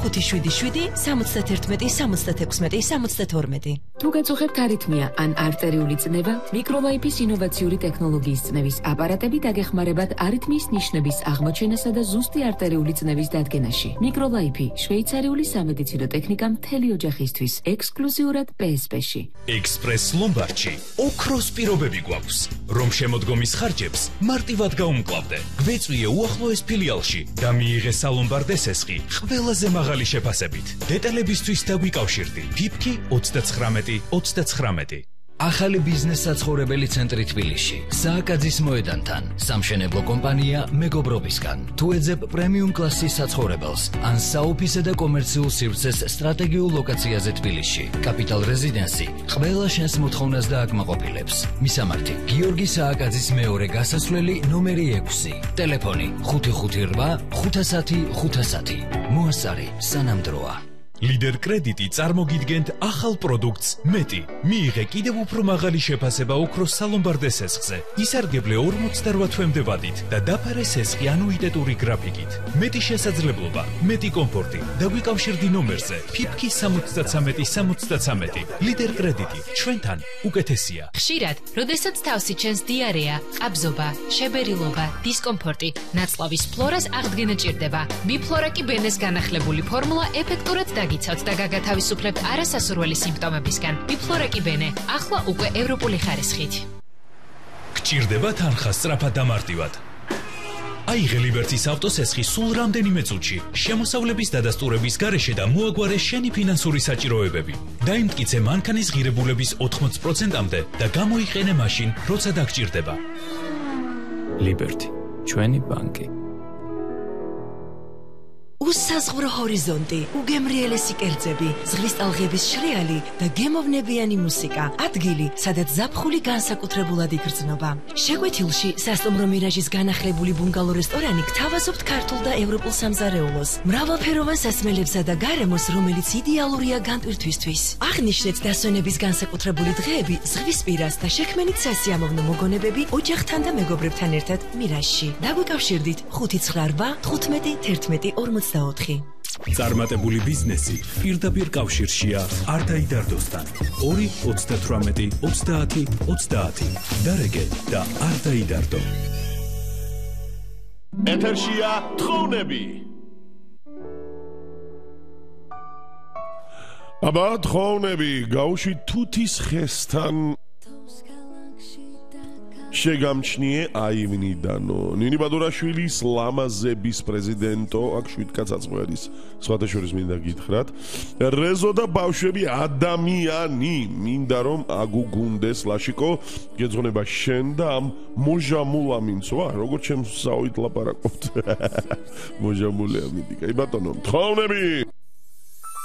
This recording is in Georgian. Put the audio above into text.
577-71-76-62. თუ გაწუხებთ არითმია ან არტერიული წნევა, მიკროლაიფის ინოვაციური ტექნოლოგიის წნევის აპარატები დაგეხმარებათ არითმიის ნიშნების აღმოჩენასა და ზუსტი არტერიული წნევის დადგენაში. მიკროლაიფი შვეიცარიული სამედიცინო ტექნიკა მთელი ოჯახისთვის, ექსკლუზიურად PSP-ში. ექსპრეს ლომბარდში ოქროს პირობები გვაქვს, რომ შემოდგომის ხარჯებს მარტივად გაუმკლავდე. გვეწვიე უახლოეს ფილიალში და მიიღე სალომბარდ ესესხი ყველაზე მაღალი შეფასებით. დეტალებისთვის დაგვიკავშირდი. ფიფკი 39-39. ახალი ბიზნეს საცხოვრებელი ცენტრი თბილისში, სააკაძის მოედანთან, სამშენებლო კომპანია მეგობრობისგან. თუ ეძებ პრემიუმ კლასის საცხოვრებელს, ან საოფისე და კომერციულ სივრცეს სტრატეგიულ ლოკაციაზე თბილისში, კაპიტალ რეზიდენსი ყველა შენს მოთხოვნას დააკმაყოფილებს. მისამართი: გიორგი სააკაძის მეორე გასასვლელი ნომერი 6, ტელეფონი 558 510 510. მოასწარი სანამდროა. ლიდერ კრედიტი წარმოგიდგენთ ახალ პროდუქტს მეტი. მიიღე კიდევ უფრო მაღალი შეფასება ოქროს სალომბარდ ესესხზე. ისარგებლე 48 თვემდე ვადით და დაფარე სესხი ანუიტეტური გრაფიკით. მეტი შესაძლებლობა, მეტი კომფორტი. დაგვიკავშირდი ნომერზე ფიფკი 73-73. ლიდერ კრედიტი ჩვენთან უკეთესია. ხშირად, როდესაც თავსი ჩენს დიარეა, ყაბზობა, შებერილობა, დისკომფორტი, ნაწლავის ფლორას აღდგენა ჭირდება. ბიფლორაკი ბენეს განახლებული ფორმულა ეფექტურად გიცავთ და გაგათავისუფლებთ არასასურველი სიმპტომებისგან. ბიფლორაკი ბენე, ახლა უკვე ევროპული ხარისხით. გჭირდება თანხა სწრაფად და მარტივად. აიღე ლიბერტის ავტოსესხი სულ რამდენიმე წუთში, შემოსავლების დადასტურების გარეშე და მოაგვარე შენი ფინანსური საჭიროებები. დაიმტკიცე მანქანის ღირებულების 80%-მდე და გამოიყენე მაშინ, როცა დაგჭირდება. ლიბერტი, ჩვენი ბანკი. უსაზღვრო ჰორიზონტი, უგემრიელესი კერძები, ზღვის ტალღების შრიალი და გემოვნებიანი მუსიკა. ადგილი, სადაც ზაფხული განსაკუთრებულად იგრძნობა. შეკვეთილში სასტუმრო მირაჟის განახლებული ბუნგალო რესტორანი გთავაზობთ ქართულ და ევროპულ სამზარეულოს, მრავალფეროვან სასმელებსა და გარემოს, რომელიც იდეალურია განტვირთვისთვის. აღნიშნეთ დასვენების განსაკუთრებული დღეები ზღვისპირას და შექმენით სასიამოვნო მოგონებები ოჯახთან და მეგობრებთან ერთად მირაჟში. დაგვიკავშირდით 598 15 11 40. წარმატებული ბიზნესი პირდაპირ კავშირშია არტაიდარდოსთან. 2-38-30-30. დარეგე და არტაიდარდო. ეთერშია თხოვნები. აბა თხოვნები გაუში თუთის ხესთან შეგამჩნიე აივნიდანო. ნინი ბადურაშვილის ლამაზების პრეზიდენტო, აქ 7 კაცაცმო არის, სხვათა შორის მინდა გითხრათ. რეზო და ბავშვები ადამიანი, მინდა რომ აგუგუნდეს ლაშიკო, გეძღვნება შენ და ამ მოჟამულა მინცვა, როგორც ჩემს საუით ლაპარაკობთ. მოჟამულია მინდი. კაი ბატონო, თხოვნები.